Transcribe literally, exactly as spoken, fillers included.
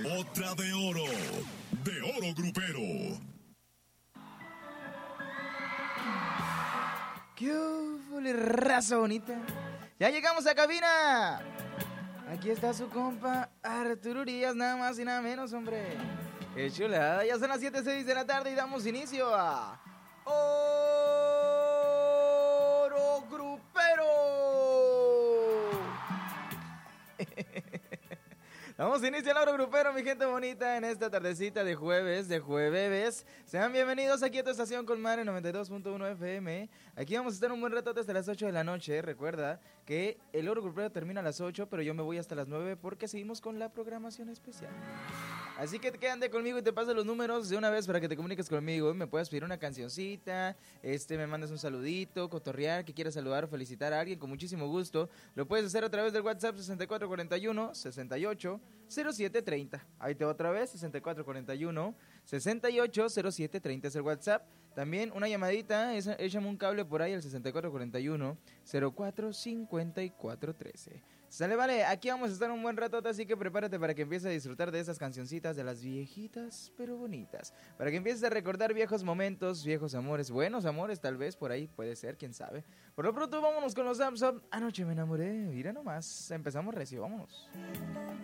Otra de oro, de oro grupero. ¡Qué ufule, raza bonita! ¡Ya llegamos a cabina! Aquí está su compa Arturo Urias, nada más y nada menos, hombre. ¡Qué chulada! Ya son las siete seis de la tarde y damos inicio a... ¡Oro Grupero! Vamos a iniciar el Oro Grupero, mi gente bonita, en esta tardecita de jueves, de jueves. Sean bienvenidos aquí a tu estación Colmar noventa y dos punto uno F M. Aquí vamos a estar un buen rato hasta las ocho de la noche. Recuerda que el Oro Grupero termina a las ocho, pero yo me voy hasta las nueve porque seguimos con la programación especial. Así que quédate conmigo y te paso los números de una vez para que te comuniques conmigo. Me puedes pedir una cancioncita, este, me mandas un saludito, cotorrear, que quieras saludar o felicitar a alguien con muchísimo gusto. Lo puedes hacer a través del WhatsApp sesenta y cuatro cuarenta y uno, sesenta y ocho, cero siete treinta. Ahí te va otra vez, sesenta y cuatro cuarenta y uno, sesenta y ocho, cero siete treinta es el WhatsApp. También una llamadita, esa, échame un cable por ahí al sesenta y cuatro cuarenta y uno, cero cuatro cincuenta y cuatro trece. Sale, vale, aquí vamos a estar un buen rato, así que prepárate para que empieces a disfrutar de esas cancioncitas de las viejitas pero bonitas. Para que empieces a recordar viejos momentos, viejos amores, buenos amores tal vez, por ahí puede ser, quién sabe. Por lo pronto vámonos con los Samsung. Anoche me enamoré, mira nomás, empezamos recio, vámonos.